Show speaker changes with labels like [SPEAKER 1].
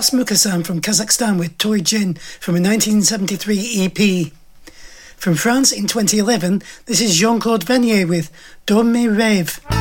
[SPEAKER 1] Ross Mukasan from Kazakhstan with Toy Jin from a 1973 EP. From France in 2011, this is Jean-Claude Vanier with Dorme Rêve.